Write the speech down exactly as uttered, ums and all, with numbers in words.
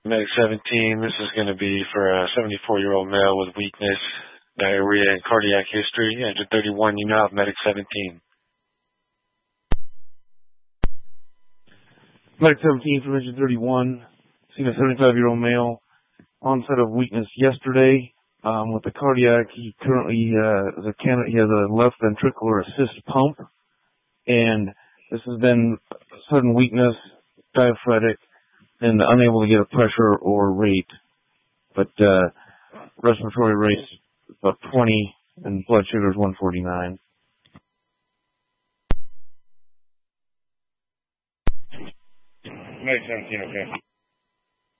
Medic seventeen, this is going to be for a seventy-four-year-old male with weakness, diarrhea, and cardiac history. Engine thirty-one, you now have Medic seventeen. Medic seventeen from Engine thirty-one, seen a seventy-five-year-old male, onset of weakness yesterday. Um, with the cardiac, he currently uh, is a candidate. He has a left ventricular assist pump, and this has been sudden weakness, diaphoretic, and unable to get a pressure or rate. But uh, respiratory rate is about twenty, and blood sugar is one forty-nine. Medic seventeen, okay.